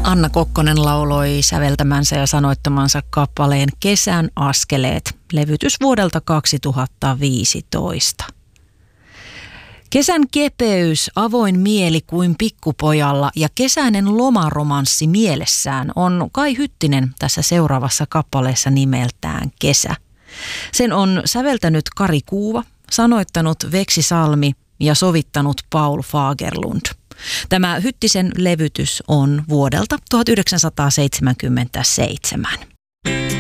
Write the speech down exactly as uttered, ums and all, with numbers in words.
Anna Kokkonen lauloi säveltämänsä ja sanoittamansa kappaleen Kesän askeleet, levytys vuodelta kaksituhattaviisitoista. Kesän kepeys, avoin mieli kuin pikkupojalla ja kesäinen lomaromanssi mielessään on Kai Hyttinen tässä seuraavassa kappaleessa nimeltään Kesä. Sen on säveltänyt Kari Kuuva, sanoittanut Veksi Salmi ja sovittanut Paul Fagerlund. Tämä Hyttisen levytys on vuodelta tuhatyhdeksänsataaseitsemänkymmentäseitsemän.